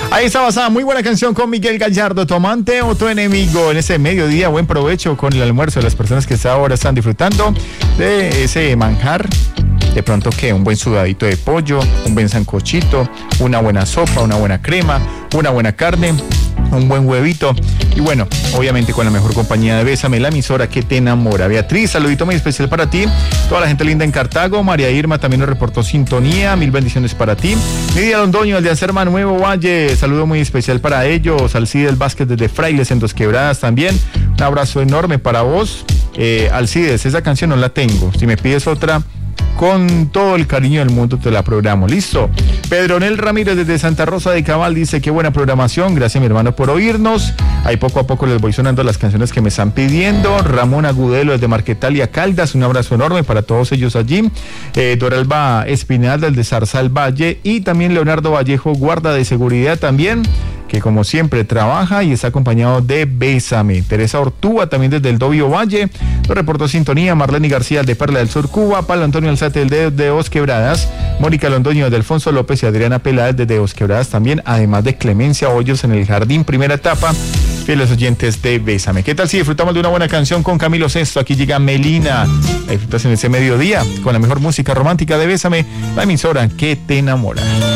Ahí está basada, muy buena canción con Miguel Gallardo, Tomante, otro enemigo en ese mediodía. Buen provecho con el almuerzo de las personas que ahora están disfrutando de ese manjar. De pronto que un buen sudadito de pollo, un buen sancochito, una buena sopa, una buena crema, una buena carne, un buen huevito y bueno, obviamente con la mejor compañía de Bésame, la emisora que te enamora. Beatriz, saludito muy especial para ti, toda la gente linda en Cartago. María Irma también nos reportó sintonía, mil bendiciones para ti. Lidia Londoño, el de Acerma Nuevo Valle, saludo muy especial para ellos. Alcides Vázquez desde Frailes en Dos Quebradas también, un abrazo enorme para vos. Alcides, esa canción no la tengo, si me pides otra, con todo el cariño del mundo te la programo. Listo. Pedronel Ramírez desde Santa Rosa de Cabal dice: qué buena programación, gracias mi hermano por oírnos. Ahí poco a poco les voy sonando las canciones que me están pidiendo. Ramón Agudelo desde Marquetalia Caldas, un abrazo enorme para todos ellos allí. Doralba Espinal desde Zarzal Valle y también Leonardo Vallejo, guarda de seguridad también, que como siempre trabaja y está acompañado de Bésame. Teresa Ortúa también desde el Dobio Valle, lo reportó sintonía. Marlene García de Perla del Sur, Cuba. Pablo Antonio Alzate de Dos Quebradas, Mónica Londoño de Alfonso López y Adriana Peláez desde Dos Quebradas también, además de Clemencia Hoyos en el Jardín, primera etapa. Fieles oyentes de Bésame. ¿Qué tal si disfrutamos de una buena canción con Camilo Sesto? Aquí llega Melina. Disfrutas en ese mediodía con la mejor música romántica de Bésame, la emisora que te enamora.